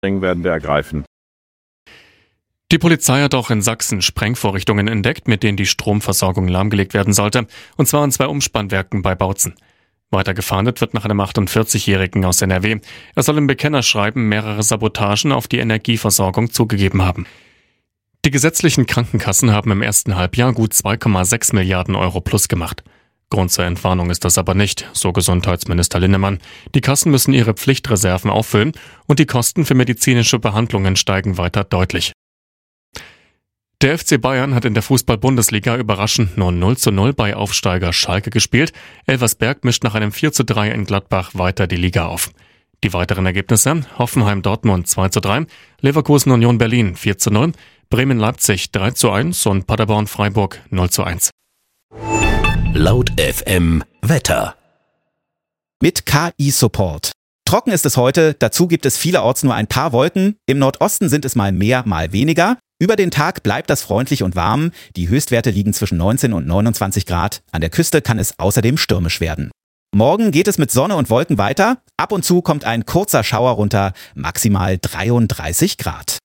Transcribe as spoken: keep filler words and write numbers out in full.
werden wir ergreifen. Die Polizei hat auch in Sachsen Sprengvorrichtungen entdeckt, mit denen die Stromversorgung lahmgelegt werden sollte, und zwar an zwei Umspannwerken bei Bautzen. Weiter gefahndet wird nach einem achtundvierzigjährigen aus N R W. Er soll im Bekennerschreiben mehrere Sabotagen auf die Energieversorgung zugegeben haben. Die gesetzlichen Krankenkassen haben im ersten Halbjahr gut zwei Komma sechs Milliarden Euro plus gemacht. Grund zur Entwarnung ist das aber nicht, so Gesundheitsminister Linnemann. Die Kassen müssen ihre Pflichtreserven auffüllen und die Kosten für medizinische Behandlungen steigen weiter deutlich. Der F C Bayern hat in der Fußball-Bundesliga überraschend nur null zu null bei Aufsteiger Schalke gespielt. Elversberg mischt nach einem vier zu drei in Gladbach weiter die Liga auf. Die weiteren Ergebnisse: Hoffenheim-Dortmund zwei zu drei, Leverkusen-Union Berlin vier zu null, Bremen-Leipzig drei zu eins und Paderborn-Freiburg null zu eins. Laut F M Wetter. Mit K I-Support. Trocken ist es heute, dazu gibt es vielerorts nur ein paar Wolken. Im Nordosten sind es mal mehr, mal weniger. Über den Tag bleibt das freundlich und warm. Die Höchstwerte liegen zwischen neunzehn und neunundzwanzig Grad. An der Küste kann es außerdem stürmisch werden. Morgen geht es mit Sonne und Wolken weiter. Ab und zu kommt ein kurzer Schauer runter, maximal dreiunddreißig Grad.